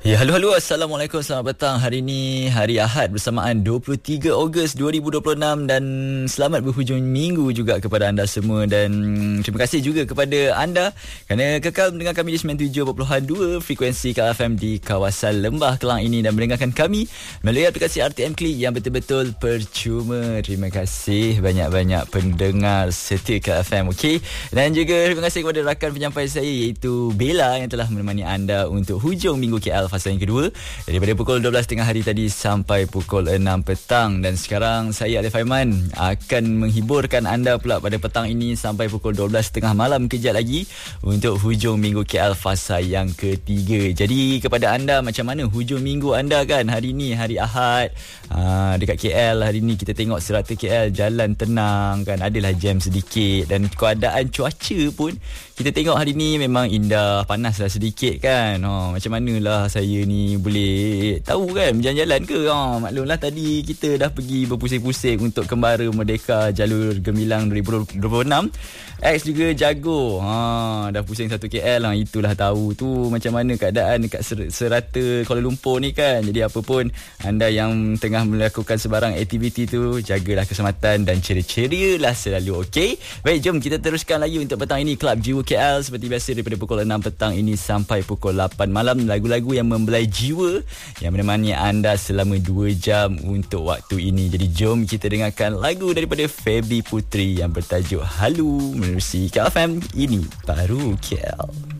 Ya, halo. Assalamualaikum. Selamat petang. Hari ini hari Ahad bersamaan 23 Ogos 2026 dan selamat berhujung minggu juga kepada anda semua, dan terima kasih juga kepada anda kerana kekal mendengar kami di 97.2 frekuensi KFM di kawasan Lembah Kelang ini dan mendengarkan kami melalui aplikasi RTM Klik yang betul-betul percuma. Terima kasih banyak-banyak pendengar setia KFM. Okey, dan juga terima kasih kepada rakan penyampai saya iaitu Bella yang telah menemani anda untuk hujung minggu KL fasa yang kedua daripada pukul 12 tengah hari tadi sampai pukul 6 petang. Dan sekarang saya Alif Aiman akan menghiburkan anda pula pada petang ini sampai pukul 12 tengah malam kejap lagi untuk hujung minggu KL fasa yang ketiga. Jadi kepada anda, macam mana hujung minggu anda kan hari ni, hari Ahad dekat KL. Hari ni kita tengok serata KL jalan tenang kan, adalah jam sedikit, dan keadaan cuaca pun kita tengok hari ni memang indah, panaslah sedikit kan. Macam manalah saya ni boleh tahu kan berjalan-jalan ke. Maklumlah tadi kita dah pergi berpusing-pusing untuk Kembara Merdeka Jalur Gemilang 2026. X juga Jago. Dah pusing 1 KL. Itulah tahu tu macam mana keadaan dekat serata Kuala Lumpur ni kan. Jadi apa pun anda yang tengah melakukan sebarang aktiviti tu, jagalah keselamatan dan ceria-cerialah selalu. Okey, baik, jom kita teruskan lagi untuk petang ini Club Jiwa KL seperti biasa daripada pukul 6 petang ini sampai pukul 8 malam. Lagu-lagu yang membelai jiwa yang menemani anda selama 2 jam untuk waktu ini. Jadi jom kita dengarkan lagu daripada Feby Putri yang bertajuk Halu menerusi KFM. Ini baru KL.